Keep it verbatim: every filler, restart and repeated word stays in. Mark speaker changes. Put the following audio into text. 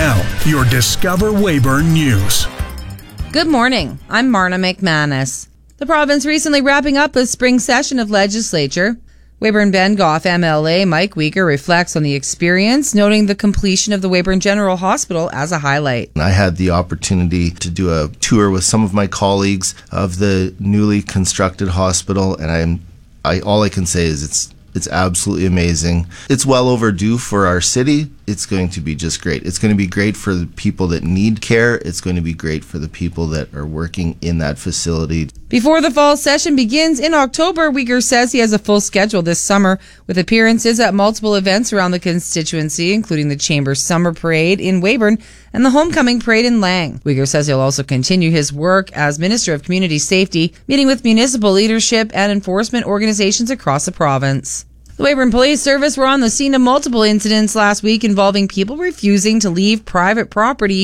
Speaker 1: Now, your Discover Weyburn News.
Speaker 2: Good morning. I'm Marna McManus. The province recently wrapping up the spring session of legislature. Weyburn-Bengoff M L A Mike Weegar reflects on the experience, noting the completion of the Weyburn General Hospital as a highlight.
Speaker 3: I had the opportunity to do a tour with some of my colleagues of the newly constructed hospital, and I'm, I all I can say is it's it's absolutely amazing. It's well overdue for our city. It's going to be just great. It's going to be great for the people that need care. It's going to be great for the people that are working in that facility.
Speaker 2: Before the fall session begins in October, Weegar says he has a full schedule this summer with appearances at multiple events around the constituency, including the Chamber Summer Parade in Weyburn and the Homecoming Parade in Lang. Weegar says he'll also continue his work as Minister of Community Safety, meeting with municipal leadership and enforcement organizations across the province. The Weyburn Police Service were on the scene of multiple incidents last week involving people refusing to leave private property